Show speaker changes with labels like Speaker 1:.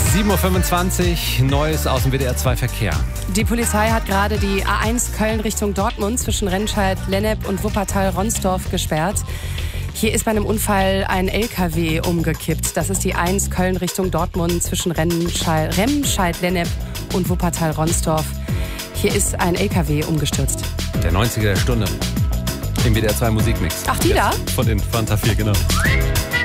Speaker 1: 7.25 Uhr, Neues aus dem WDR 2 Verkehr.
Speaker 2: Die Polizei hat gerade die A1 Köln Richtung Dortmund zwischen Remscheid, Lennep und Wuppertal-Ronsdorf gesperrt. Hier ist bei einem Unfall ein LKW umgekippt. Das ist die A1 Köln Richtung Dortmund zwischen Remscheid, Lennep und Wuppertal-Ronsdorf. Hier ist ein LKW umgestürzt.
Speaker 1: Der 90er der Stunde im WDR 2 Musikmix.
Speaker 2: Ach, die da?
Speaker 1: Von den Fanta 4, genau.